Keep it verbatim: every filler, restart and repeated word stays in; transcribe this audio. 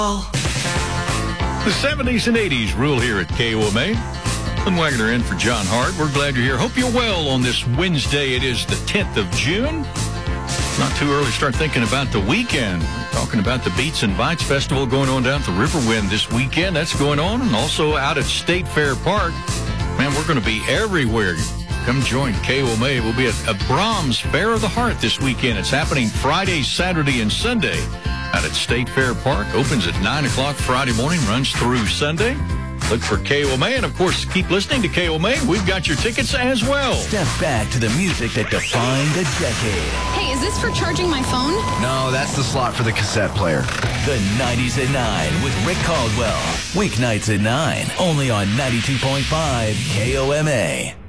The seventies and eighties rule here at K O M A. I'm Wagner in for John Hart. We're glad you're here. Hope you're well on this Wednesday. It is the tenth of June. Not too early to start thinking about the weekend. We're talking about the Beats and Bites Festival going on down at the Riverwind this weekend. That's going on. And also out at State Fair Park. Man, we're going to be everywhere. Come join K O M A. We'll be at a Brahms Fair of the Heart this weekend. It's happening Friday, Saturday, and Sunday out at State Fair Park. Opens at nine o'clock Friday morning, runs through Sunday. Look for K O M A, and, of course, keep listening to K O M A. We've got your tickets as well. Step back to the music that defined a decade. Hey, is this for charging my phone? No, that's the slot for the cassette player. The nineties at nine with Rick Caldwell. Weeknights at nine, only on ninety-two point five K O M A.